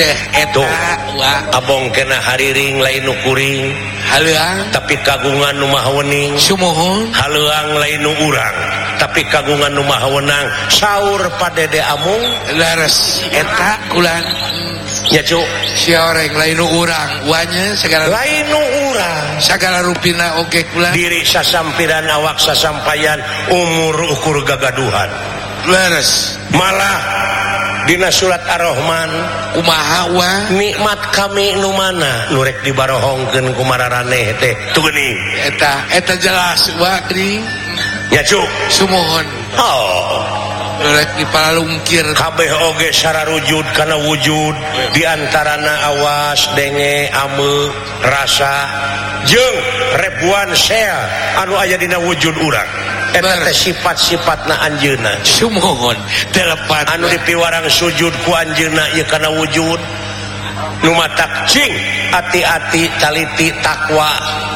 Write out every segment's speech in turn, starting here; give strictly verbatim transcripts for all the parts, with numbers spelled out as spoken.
Edo abong kena hariring lain nukuring haluang tapi kagungan nu maha wening sumuhun haluang lain nu urang tapi kagungan nu maha wenang saur padede amung laras eta kulan nya cuk sioreng lain nu urang wanya segala lain nu urang sagala rupina oge kulan diri sasampiran awak sasampayan umur ukur gagaduhan laras malah dina surat Ar-Rahman kumaha wa nikmat kami nu mana nurek dibarohongkeun ku mararaneh teh tu geuning eta eta jelas wa geuning nya cuk sumuhun oh nurek dipalungkir kabeh oge sararujud kana wujud diantarana awas denge ame rasa jeung ribuan sel anu aya dina wujud urang eta teh sifat-sifatna anjeunna sumuhun telepat anu dipiwarang sujud ku anjeunna ieu kana wujud nu matak cing ati-ati taliti takwa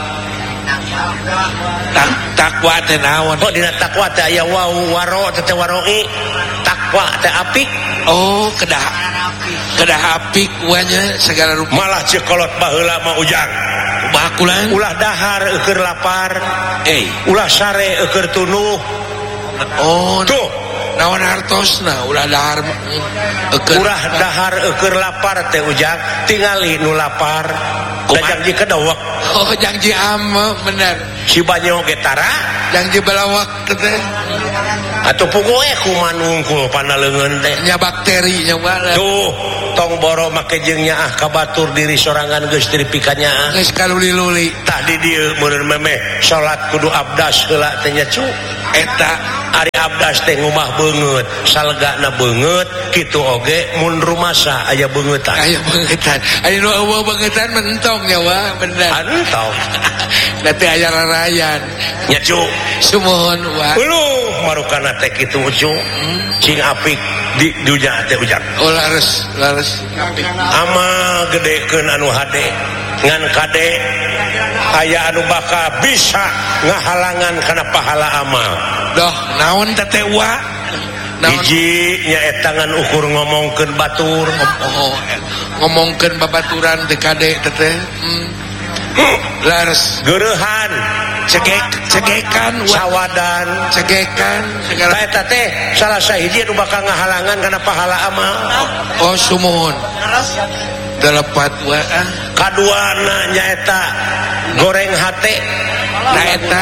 tak takwa teh naon oh dina takwa teh aya wau waro teh waroi takwa teh apik oh kedah kedah apik wanya segala rupa malah cekolot baheula mah ujang bakulan ulah dahar eukeur lapar eh ulah sare eukeur tunuh oh tuh naon hartosna ulah dahar eukeur ulah dahar eukeur lapar teh ujang tingali nu lapar da janji kedawak oh janji ama bener si banyo ge tara janji balawak teh atuh puguh ku manungkul panaleungeun teh nya bakteri nya bala tuh tong boro make jeung nyaah ka batur diri sorangan geus tiripika nyaah geus kaluli-luli tah di dieu meureun memeh salat kudu abdas heula teh nya cu eta ari abdas teh ngumah beungeut salgana beungeut kitu oge mun rumasa aya beungeutan aya beungeutan aya nu eueuh beungeutan mentong nya wa bener antong da teh aya rarayan nya cu sumuhun wa uluh marukana teh kitu cu cing apik di dunya teh ujang oh lares lares ama gedekeun anu hade ngan kade aya anu bakal bisa ngahalangan kana pahala amal doh naon teh wa hiji nyaeta ngan ukur ngomongkeun batur oh ngomongkeun babaturan teh kade teh hmm. lares geurehan cegek cegekan sawadan cegekan segala eta teh salah sahiji anu bakal ngahalangan kana pahala amal oh sumuhun delapat wa kaduana nyaeta goreng hate nah eta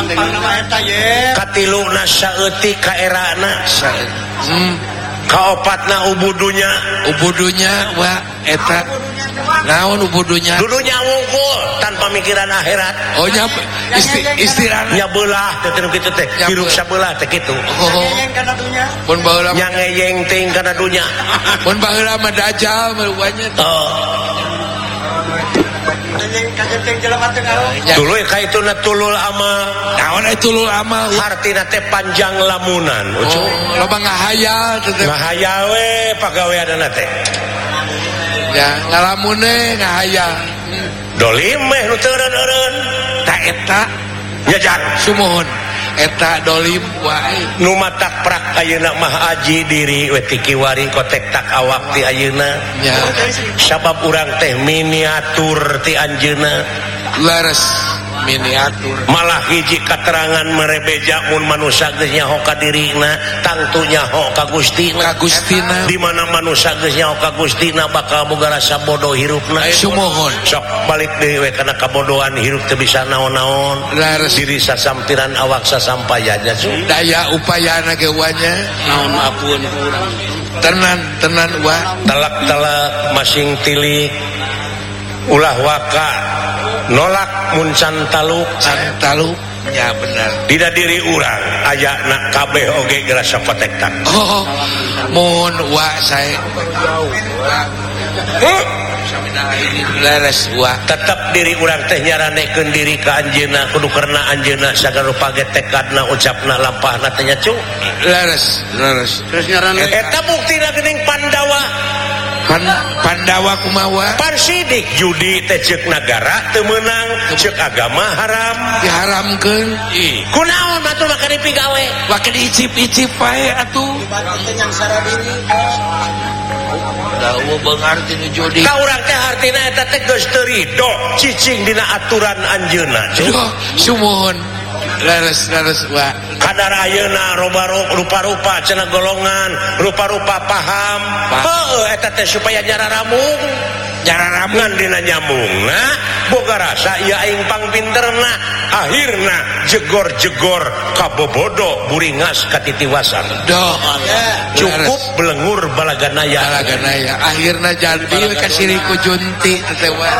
katiluna saeutik ka erana hmm. kaopatna ubudunya ubudunya wa eta naon ubudunya dudunya wungkul tanpa mikiran akhirat oh nya isti istirahna nya beulah teh teu kitu teh hirup sabelah teh kitu oh mun baheula nya ngeyeng ting kana dunya mun baheula mah dajal meuanya oh tuluy ka ituna tulul amal naon aya tulul amal artina teh panjang lamunan ucu loba ngahayal teh ngahayal we pagaweanna teh ya ngalamunne ngahayal dolim meh nu teu eureun ta eta nyajar sumuhun eta dolim wae nu matak prak ayeuna mah aji diri we ti kiwari kotek tak awak ti ayeuna ya sabab urang teh miniatur ti anjeunna laras miniatur malah hiji katerangan merebeja mun manusia geus nyaho ka dirina tangtu nyaho ka Gustina ka Gustina di mana manusia geus nyaho ka Gustina bakal boga rasa bodoh hirupna sumuhun sok balik deui we kana kabodohan hirup teu bisa naon-naon laras diri sasampiran awak sasampayan nya daya upayana ge wanya naon apuun urang tenan tenan wa telak-telak masing tilik ulah waka nolak muncan taluk taluk ya benar tidak diri urang aya nak kabeh oge gerasa patektan oh mohon wa saya huh? leres wa tetap diri urang teh nyaranekeun diri ka anjeunna kudu karena anjeunna sagala rupa ge tekadna ucapna lampahna teh nya cu leres leres terus nyaranekeun eta buktina geuning Pandawa Pan, Pandawa kumaha Parsidik judi teh ceuk nagara teu meunang, ceuk agama haram. diharamkeun. Ih, Kunaon atuh maka dipigawe? wake diicip-icip wae atuh. Dawa beungar tina judi. Ka urang teh artina eta teh geus teu ridho cicing dina aturan anjeunna. Aduh, sumuhun. Leres-leres wa. Kadar ayeuna rupa-rupa cenah golongan, rupa-rupa paham. Heueuh eta teh supaya nyararamung. Nyararamung dina nyamungna boga rasa ieu aing pangpinterna. Akhirna jegor-jegor kabobodo buringas katitiwasan. Doh. Cukup belengur balaganaya. Balaganaya. Akhirna jadi ka siriku junti teh wa.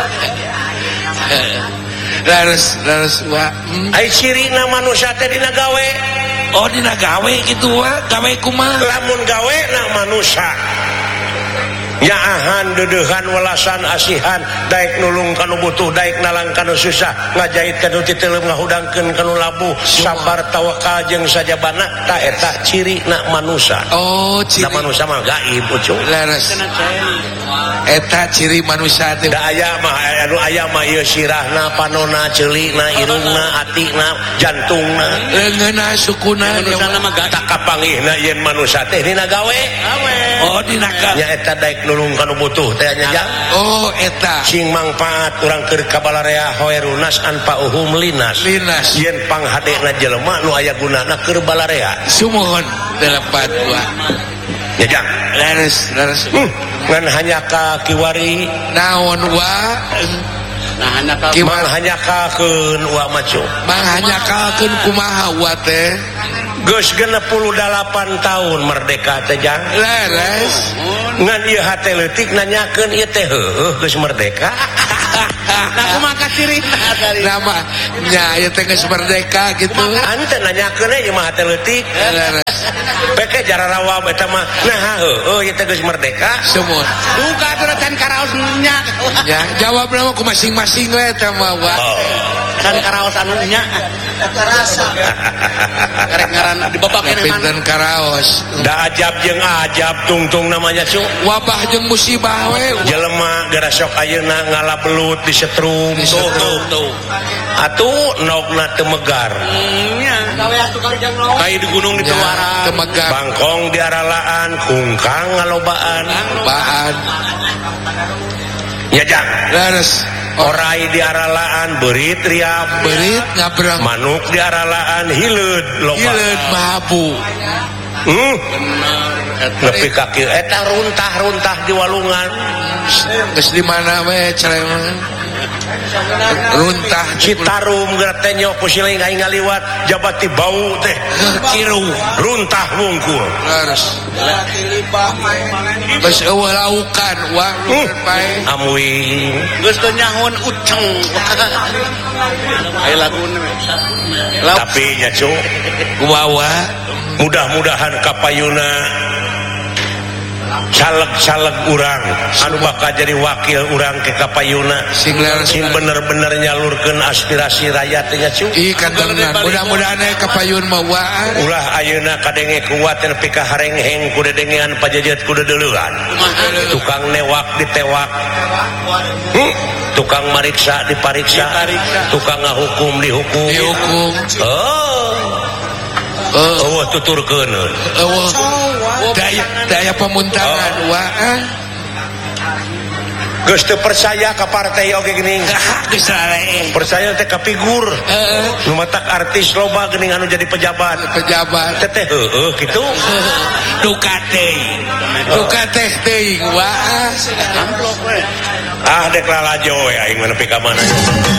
Leres leres wa. Hmm. Ai cirina manusia teh dina gawe. Oh dina gawe gitu wa, gawe kumaha? Lamun gawe na manusia nyaahan dedeuhan welasan asihan daek nulung kanu butuh daek nalang kanu susah ngajait kanu titeuleum ngahudangkeun kanu labuh sabar tawakal jeung sajabana ta eta ciri na manusia. Oh ciri na manusia mah gaib ucung. Leres eta ciri manusia teh da aya mah anu aya mah ieu sirahna panona ceulina irungna atina jantungna leungeunna sukuna manusia mah tak kapanggihna yen manusia teh dina gawe. Oh dina gawe nya eta daek nulung kanu butuh teh nya jang. Oh eta Sing mangpaat urang keur kabalarea hoerunas anpauhum linas. Linas. Yen panghadena jelema nu aya gunana keur balarea. Sumuhun delapan dua. Ya jang. Leres leres. Hmm. Ngan hanya ka kiwari Naon wa? nah hanya ka kiwari hanya kakeun wa macu. Mang hanya kakeun kumaha wa teh? Geus genep puluh dalapan tahun merdeka teh jang. Leres. Ngan ieu hate leutik nanyakeun ieu teh heueuh geus merdeka. Nah kumaha ka cirina tadi? Nama nya ieu teh geus merdeka gitu. Ante nanyakeun ieu mah hate leutik. Leres. Peke jararawa eta mah nah heueuh ieu teh geus merdeka. Semua. Duka teh can karaos nya. Ya, jawab nama ku masing-masing we eta mah wa. Can karaos anu nya. Rasa. Karek ngaran dibabakeun mana? Pinten karaos. Da ajab jeung ajab tungtung namanya cu. Wabah jeung musibah we. Jelema gara sok ayeuna ngalabelut di setrum. Tuh tuh tuh. Atuh nogna teu megar. Nya, gawe atuh karjang naon. Kai di gunung di Tuaran. Teu megar. Bangkong di aralaan, kungkang ngalobaan. Baan. Ya jang. Leres. Orai di aralaan beurit riap. Berit ngabrang. Manuk di aralaan hileud loba. Hileud mahabu. Hmm. Nepi ka kieu eta runtah-runtah di walungan. Geus di mana we cerewet? Runtah Citarum geura teh nyok pusiling aing ngaliwat jabat ti bau teh kiru runtah wungkul. leres. Geus eueuh laukan wa bae. Amuing Geus teu nyahoan uceng. Aya laguna. tapi nya cu Wawa mudah-mudahan kapayuna caleg-caleg urang anu bakal jadi wakil urang ke kapayuna sing leres sing bener-bener nyalurkeun aspirasi rakyat nya cu. ih kantengan mudah-mudahan aya kapayun mah waan. Ulah ayeuna kadenge kuat nepi ka harengheng ku dedengean pajajet ku dedeleuan. Tukang newak ditewak. Hmm? Tukang mariksa dipariksa. Tukang ngahukum dihukum. Dihukum. Oh. Oh, Oh, tuturkeun. eueuh daya daya pemuntangan waan. Geus teu percaya ka partai oge geuning. Geus rare. Percaya teh ka figur. Heeh. Nu matak artis loba geuning anu jadi pejabat. Pejabat. Teh teh heueuh kitu. Duka teuing. Duka teh teuing waan. Ah dek lalajo we aing mah nepi ka mana.